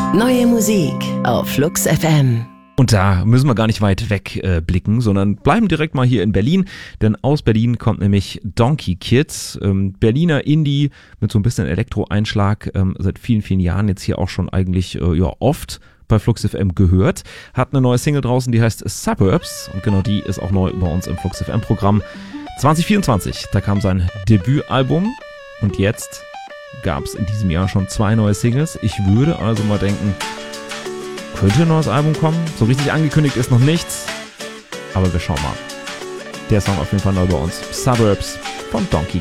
Neue Musik auf Flux FM. Und da müssen wir gar nicht weit weg blicken, sondern bleiben direkt mal hier in Berlin, denn aus Berlin kommt nämlich Donkey Kid, Berliner Indie mit so ein bisschen Elektro-Einschlag, seit vielen, vielen Jahren jetzt hier auch schon eigentlich oft bei Flux FM gehört, hat eine neue Single draußen, die heißt Suburbs und genau die ist auch neu bei uns im Flux FM Programm. 2024, da kam sein Debütalbum und jetzt gab es in diesem Jahr schon 2 neue Singles. Ich würde also mal denken, könnte ein neues Album kommen. So richtig angekündigt ist noch nichts, aber wir schauen mal. Der Song auf jeden Fall neu bei uns. Suburbs von Donkey